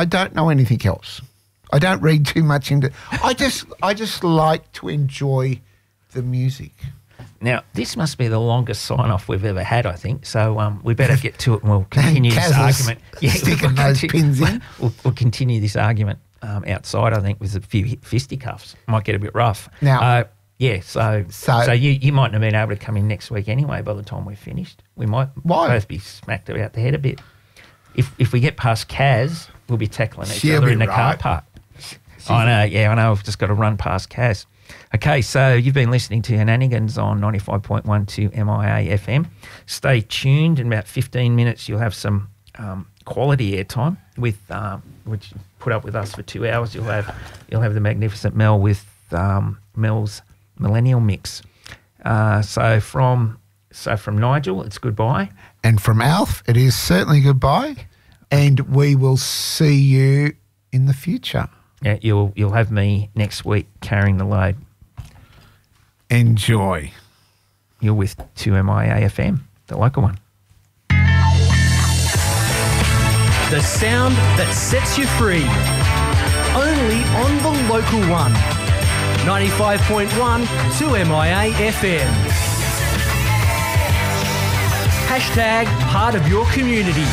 I don't know anything else. I don't read too much into. I just like to enjoy the music. Now, this must be the longest sign-off we've ever had, I think. So we better get to it and we'll continue this argument. Sticking those pins in. We'll continue this argument outside, I think, with a few fisticuffs. Might get a bit rough. Now, so you mightn't have been able to come in next week anyway by the time we're finished. We might both be smacked about the head a bit. If we get past Kaz, we'll be tackling each other in the car park. I know. I've just got to run past Kaz. Okay, so you've been listening to Henanigans on 95.1 to MIA FM. Stay tuned. In about 15 minutes, you'll have some quality airtime with which put up with us for 2 hours. You'll have the magnificent Mel with Mel's Millennial Mix. So from Nigel, it's goodbye, and from Alf, it is certainly goodbye, and we will see you in the future. Yeah, you'll have me next week carrying the load. Enjoy. You're with 2MIA FM, the local one. The sound that sets you free. Only on the local one. 95.1 2MIA FM. Hashtag part of your community.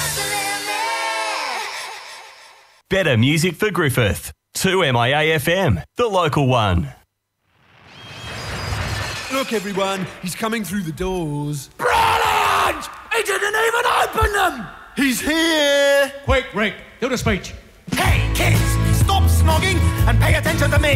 Better music for Griffith. 2MIA FM, the local one. Look, everyone, he's coming through the doors. Brilliant! He didn't even open them! He's here! Quick, Rick, do the speech. Hey, kids, stop snogging and pay attention to me.